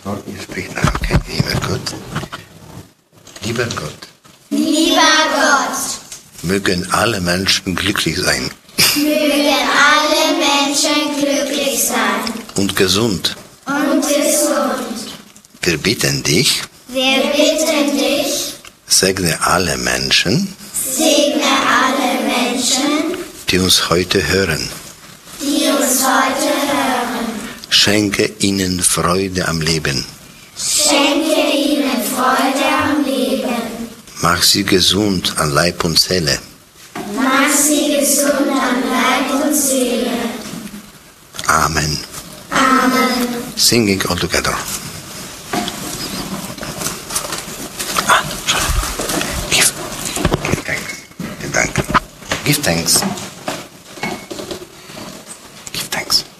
Ihr spricht nach, okay? Lieber Gott. Lieber Gott. Mögen alle Menschen glücklich sein. Mögen alle Menschen glücklich sein. Und gesund. Und gesund. Wir bitten dich. Wir bitten dich. Segne alle Menschen. Segne alle Menschen. Die uns heute hören. Die uns heute hören. Schenke ihnen Freude am Leben. Schenke ihnen Freude am Leben. Mach sie gesund an Leib und Seele. Mach sie gesund an Leib und Seele. Amen. Amen. Singing all together. Give thanks. Give thanks.